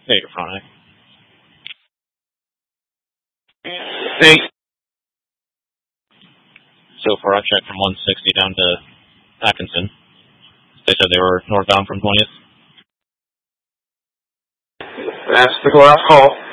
Yeah, you're fine. Hey. So far, I checked from 160 down to Atkinson. They said they were northbound from 20th. That's the last call.